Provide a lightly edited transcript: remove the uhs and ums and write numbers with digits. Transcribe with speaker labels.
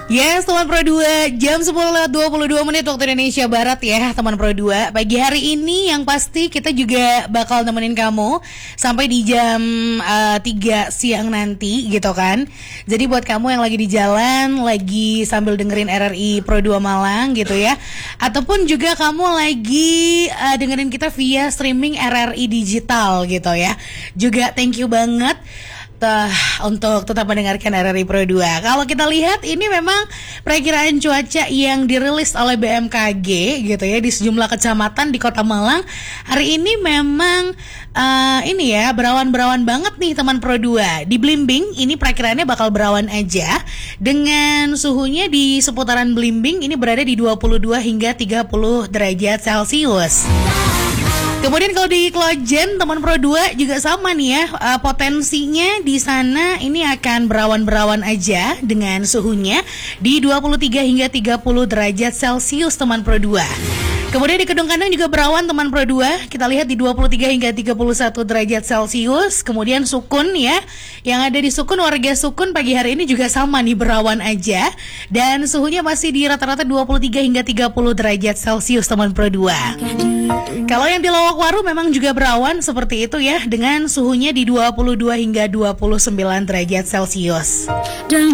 Speaker 1: Yes, teman Pro 2, jam 10:22 waktu Indonesia Barat ya, teman Pro 2. Pagi hari ini yang pasti kita juga bakal nemenin kamu sampai di jam 3 siang nanti gitu kan. Jadi buat kamu yang lagi di jalan, lagi sambil dengerin RRI Pro 2 Malang gitu ya, ataupun juga kamu lagi dengerin kita via streaming RRI digital gitu ya. Juga thank you banget untuk tetap mendengarkan RRI Pro 2. Kalau kita lihat ini memang perakiraan cuaca yang dirilis oleh BMKG gitu ya di sejumlah kecamatan di Kota Malang. Hari ini memang ini ya berawan-berawan banget nih teman Pro 2. Di Blimbing ini perakiraannya bakal berawan aja dengan suhunya di seputaran Blimbing ini berada di 22 hingga 30 derajat Celcius. Kemudian kalau di Klojen teman Pro 2 juga sama nih ya, potensinya di sana ini akan berawan-berawan aja dengan suhunya di 23 hingga 30 derajat Celcius teman Pro 2. Kemudian di Kedung Kandang juga berawan teman Pro 2. Kita lihat di 23 hingga 31 derajat Celcius. Kemudian Sukun ya, yang ada di Sukun, warga Sukun pagi hari ini juga sama nih berawan aja dan suhunya masih di rata-rata 23 hingga 30 derajat Celcius teman Pro 2. Kalau yang di Lowokwaru memang juga berawan seperti itu ya dengan suhunya di 22 hingga 29 derajat Celcius.